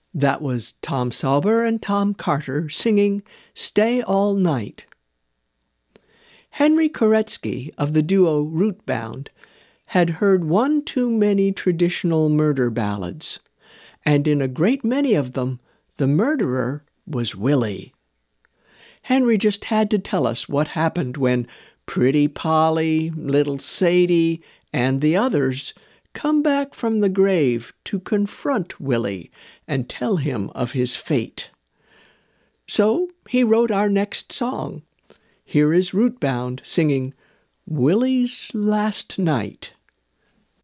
That was Tom Sauber and Tom Carter singing Stay All Night. Henry Koretsky of the duo Rootbound had heard one too many traditional murder ballads, and in a great many of them, the murderer was Willie. Henry just had to tell us what happened when Pretty Polly, Little Sadie, and the others come back from the grave to confront Willie and tell him of his fate. So he wrote our next song. Here is Rootbound singing Willie's Last Night.